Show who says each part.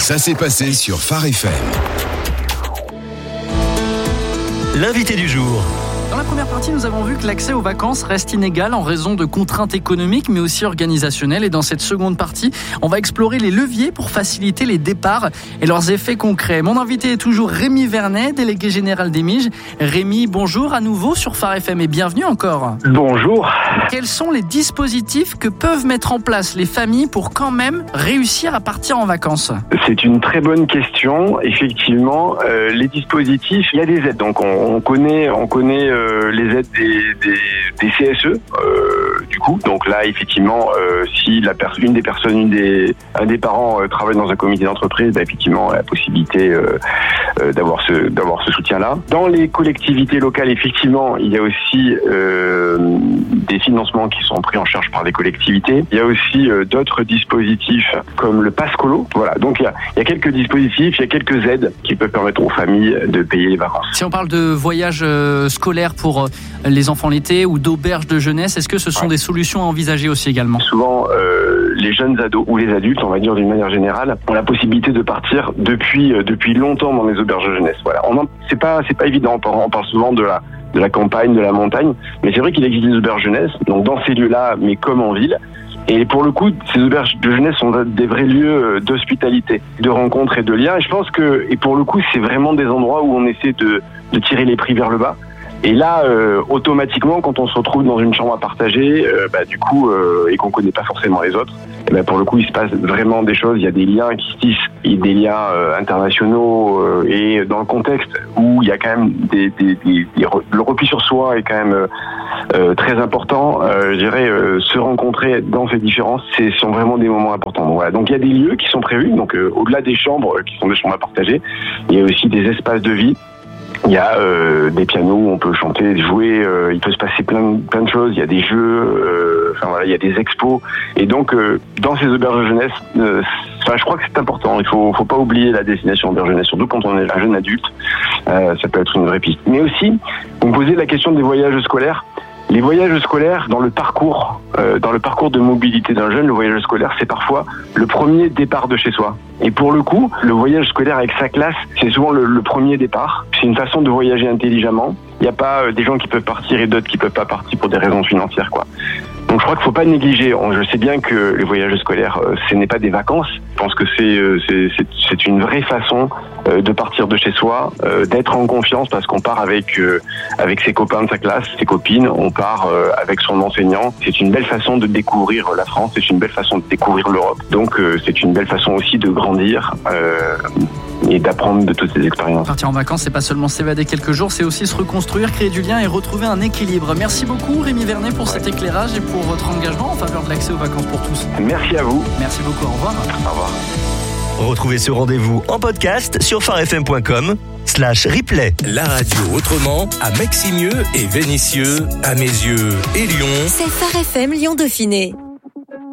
Speaker 1: Ça s'est passé sur Phare FM.
Speaker 2: L'invité du jour.
Speaker 3: Dans la première partie, nous avons vu que l'accès aux vacances reste inégal en raison de contraintes économiques, mais aussi organisationnelles. Et dans cette seconde partie, on va explorer les leviers pour faciliter les départs et leurs effets concrets. Mon invité est toujours Rémi Vernet, délégué général d'Emige. Rémi, bonjour à nouveau sur Phare FM et bienvenue encore.
Speaker 4: Bonjour.
Speaker 3: Quels sont les dispositifs que peuvent mettre en place les familles pour quand même réussir à partir en vacances ?
Speaker 4: C'est une très bonne question. Effectivement, les dispositifs, il y a des aides. Donc on connaît les aides des CSE. Du coup, donc là, effectivement, si un des parents travaille dans un comité d'entreprise, bah, effectivement, la possibilité d'avoir ce soutien-là. Dans les collectivités locales, effectivement, il y a aussi des financements qui sont pris en charge par les collectivités. Il y a aussi d'autres dispositifs comme le Pass Colo. Voilà, donc il y a quelques dispositifs, il y a quelques aides qui peuvent permettre aux familles de payer les vacances.
Speaker 3: Si on parle de voyages scolaires pour les enfants l'été ou d'auberges de jeunesse, est-ce que ce sont des solutions à envisager aussi également ? Souvent,
Speaker 4: les jeunes ados ou les adultes, on va dire d'une manière générale, ont la possibilité de partir depuis longtemps dans les auberges de jeunesse. Voilà, c'est pas évident. On parle souvent de la campagne, de la montagne, mais c'est vrai qu'il existe des auberges jeunesse, donc dans ces lieux-là, mais comme en ville. Et pour le coup, ces auberges de jeunesse sont des vrais lieux d'hospitalité, de rencontres et de liens. Et je pense et pour le coup, c'est vraiment des endroits où on essaie de tirer les prix vers le bas. Et là, automatiquement, quand on se retrouve dans une chambre à partager, et qu'on connaît pas forcément les autres, pour le coup, il se passe vraiment des choses. Il y a des liens qui se tissent, il y a des liens internationaux, et dans le contexte où il y a quand même le repli sur soi est quand même très important. Je dirais se rencontrer dans ces différences, ce sont vraiment des moments importants. Donc, voilà. Donc il y a des lieux qui sont prévus. Donc au-delà des chambres qui sont des chambres à partager, il y a aussi des espaces de vie. Il y a des pianos où on peut chanter, jouer, il peut se passer plein de choses, il y a des jeux, il y a des expos. Et donc, dans ces auberges de jeunesse, je crois que c'est important. Il faut pas oublier la destination auberge de jeunesse, surtout quand on est un jeune adulte. Ça peut être une vraie piste. Mais aussi, vous me posez la question des voyages scolaires. Les voyages scolaires, dans le parcours de mobilité d'un jeune, le voyage scolaire, c'est parfois le premier départ de chez soi. Et pour le coup, le voyage scolaire avec sa classe, c'est souvent le premier départ. C'est une façon de voyager intelligemment. Il n'y a pas des gens qui peuvent partir et d'autres qui peuvent pas partir pour des raisons financières, quoi. Donc je crois qu'il faut pas négliger. Je sais bien que les voyages scolaires, ce n'est pas des vacances. Je pense que c'est une vraie façon de partir de chez soi, d'être en confiance parce qu'on part avec ses copains de sa classe, ses copines, on part avec son enseignant. C'est une belle façon de découvrir la France, c'est une belle façon de découvrir l'Europe. Donc c'est une belle façon aussi de grandir et d'apprendre de toutes ces expériences.
Speaker 3: Partir en vacances, c'est pas seulement s'évader quelques jours, c'est aussi se reconstruire, créer du lien et retrouver un équilibre. Merci beaucoup Rémi Vernet pour cet éclairage et pour votre engagement en faveur de l'accès aux vacances pour tous.
Speaker 4: Merci à vous.
Speaker 3: Merci beaucoup, au revoir.
Speaker 4: Au revoir.
Speaker 2: Retrouvez ce rendez-vous en podcast sur pharefm.com/replay.
Speaker 5: La radio autrement à Meximieux et Vénissieux, à Mézieux et Lyon.
Speaker 6: C'est Phare FM Lyon Dauphiné.